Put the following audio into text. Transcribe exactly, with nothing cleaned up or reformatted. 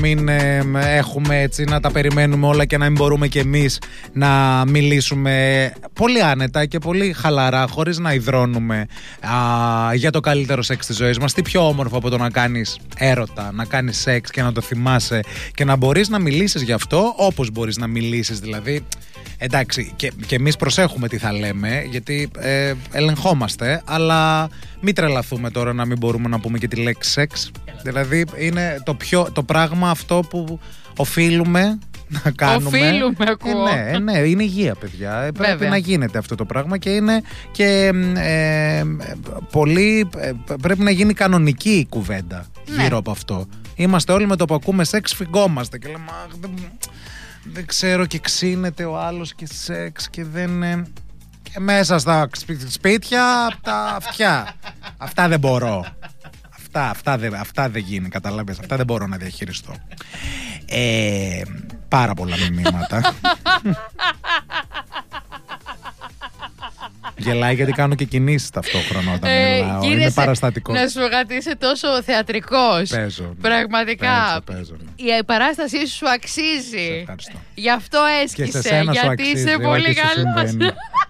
Μην ε, έχουμε έτσι να τα περιμένουμε όλα και να μην μπορούμε κι εμείς να μιλήσουμε πολύ άνετα και πολύ χαλαρά, χωρίς να υδρώνουμε α, για το καλύτερο σεξ της ζωής μας. Τι πιο όμορφο από το να κάνεις έρωτα, να κάνεις σεξ και να το θυμάσαι και να μπορείς να μιλήσεις γι' αυτό όπως μπορείς να μιλήσεις, δηλαδή. Εντάξει, και, και εμείς προσέχουμε τι θα λέμε, γιατί ε, ελεγχόμαστε, αλλά μην τρελαθούμε τώρα να μην μπορούμε να πούμε και τη λέξη σεξ. Δηλαδή είναι το, πιο, το πράγμα αυτό που οφείλουμε να κάνουμε. Οφείλουμε, ακούω. Ε, ναι, ε, ναι, είναι υγεία, παιδιά. Ε, πρέπει Βέβαια. να γίνεται αυτό το πράγμα και είναι και ε, πολύ. Ε, πρέπει να γίνει κανονική η κουβέντα ναι. γύρω από αυτό. Είμαστε όλοι με το που ακούμε σεξ, φυγόμαστε και λέμε. Αχ, δεν, δεν ξέρω, και ξύνεται ο άλλος και σεξ και δεν. Ε, και μέσα στα σπίτια, τα αυτιά. Αυτά δεν μπορώ. Αυτά, αυτά, δεν, αυτά δεν γίνει, καταλάβες. Αυτά δεν μπορώ να διαχειριστώ. Ε, πάρα πολλά μηνύματα. Γελάει γιατί κάνω και κινήσεις ταυτόχρονα όταν Ε, μιλάω. κύριε, Είναι παραστατικό. Να σου γιατί είσαι τόσο θεατρικός. Παίζω. Πραγματικά. Παίζω, παίζω, ναι. Η παράστασή σου αξίζει. Σε ευχαριστώ. Γι' αυτό Και σε έσκησε. σένα σου Γιατί αξίζει, είσαι ό,τι πολύ σου καλός. συμβαίνει.